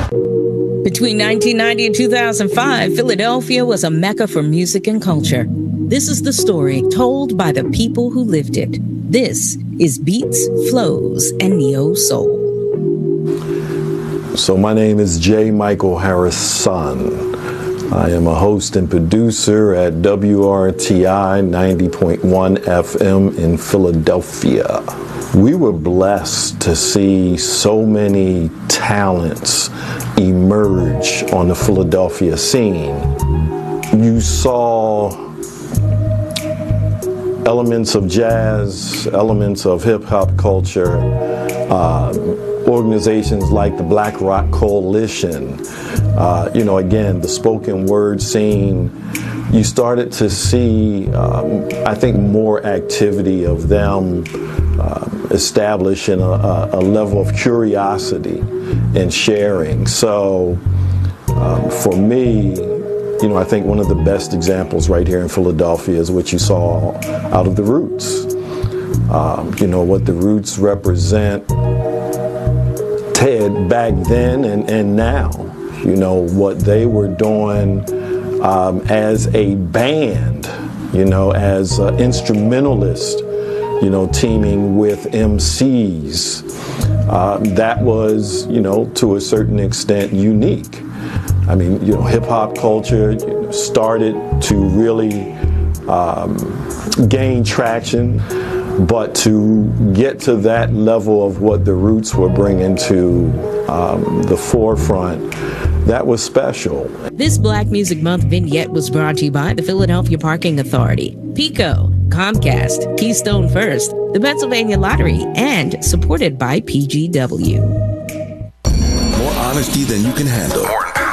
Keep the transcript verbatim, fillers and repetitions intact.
Between nineteen ninety and two thousand five, Philadelphia was a mecca for music and culture. This is the story told by the people who lived it. This is Beats, Flows, and Neo Soul. So my name is J. Michael Harrison. I am a host and producer at W R T I ninety point one F M in Philadelphia. We were blessed to see so many talents emerge on the Philadelphia scene. You saw elements of jazz, elements of hip-hop culture, uh, organizations like the Black Rock Coalition, uh, you know, again, the spoken word scene. You started to see, um, I think, more activity of them uh, establishing a, a level of curiosity and sharing. So um, for me, you know, I think one of the best examples right here in Philadelphia is what you saw out of the Roots. Um, you know, what the Roots represent Ted back then and, and now, you know, what they were doing um, as a band, you know, as uh, instrumentalists, you know, teaming with M Cs. Uh, that was, you know, to a certain extent unique. I mean, you know, hip-hop culture started to really um, gain traction, but to get to that level of what the Roots were bringing to um, the forefront, that was special. This Black Music Month vignette was brought to you by the Philadelphia Parking Authority, PECO, Comcast, Keystone First, the Pennsylvania Lottery, and supported by P G W. More honesty than you can handle.